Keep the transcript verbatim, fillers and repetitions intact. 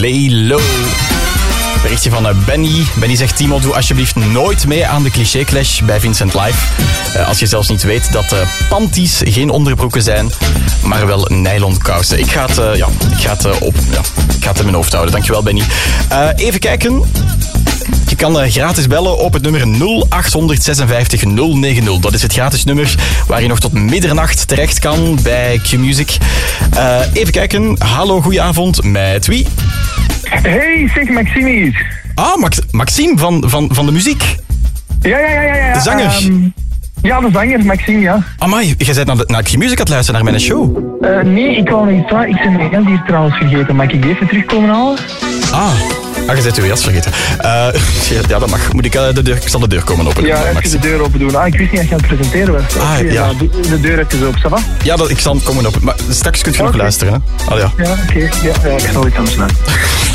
Lay Low. Berichtje van Benny. Benny zegt, Timo, doe alsjeblieft nooit mee aan de cliché clash bij Vincent Live. Uh, als je zelfs niet weet dat uh, panties geen onderbroeken zijn, maar wel nylon kousen. Ik ga het, uh, ja, ik ga het, uh, op, ja, ik ga het in mijn hoofd houden. Dankjewel, Benny. Uh, even kijken. Je kan uh, gratis bellen op het nummer nul acht vijf zes nul negen nul. Dat is het gratis nummer waar je nog tot middernacht terecht kan bij Q-Music. Uh, even kijken. Hallo, goedenavond. Met wie? Hey, zeg Maxime hier. Ah, Max- Maxime van, van, van de muziek. Ja, ja, ja, ja. ja. De zanger. Um, ja, de zanger, Maxime, ja. Amai, jij bent naar, de, naar Q-Music aan het luisteren, naar mijn show. Uh, nee, ik wou nog iets vragen. Ik ben mijn jas hier trouwens vergeten. Mag ik die even terugkomen halen? Ah. Ah, je bent uw jas vergeten. Uh, ja, dat mag. Moet ik, uh, de deur, ik zal de deur komen openen. Ja, even de deur open doen. Ah, ik wist niet dat je aan het presenteren was. Ah, okay, ja. Nou, de deur even op, ça va? Ja, dat, ik zal komen openen. Maar straks kun je nog okay. luisteren, hè? Ah, ja. Ja, oké. Okay. Ja, ja, ik zal iets anders doen.